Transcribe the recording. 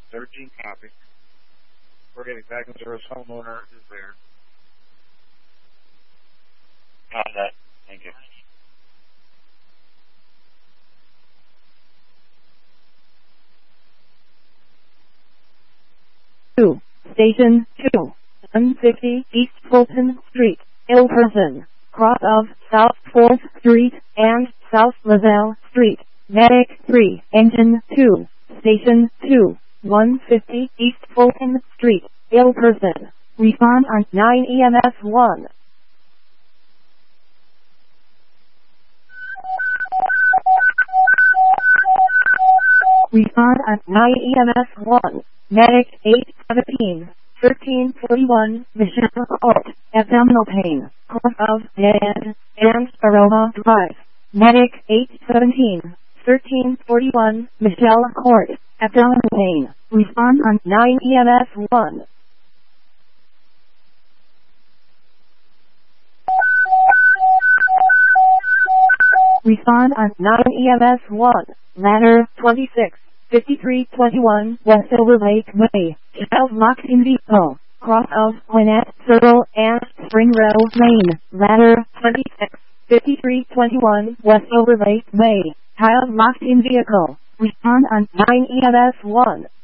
13 copy. We're getting back in service. Homeowner is there. Got that. Thank you. Station 2, 150 East Fulton Street, Ilperson, cross of South 4th Street and South Lavelle Street. Medic 3, Engine 2, Station 2, 150 East Fulton Street, Ilperson. Respond on 9 EMS 1. Respond on 9 EMS 1. Medic 817, 1341, Michelle Court, abdominal pain, cause of dead, and Aroma Drive. Medic 817, 1341, Michelle Court, abdominal pain. Respond on 9 EMS 1. Respond on 9 EMS 1. Ladder 26. 5321 West Overlake Way, child locked in vehicle, cross of Gwinnett Circle and Spring Row Lane. Ladder 26, 5321 West Overlake Way, child locked in vehicle. Respond on 9 EMS 1.